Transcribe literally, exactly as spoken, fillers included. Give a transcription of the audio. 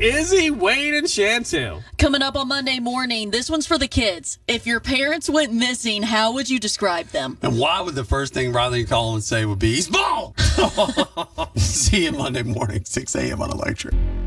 Izzy, Wayne, and Chantel. Coming up on Monday morning, this one's for the kids. If your parents went missing, how would you describe them? And why would the first thing Riley call him and say would be, he's bald? See you Monday morning, six a.m. on Electric.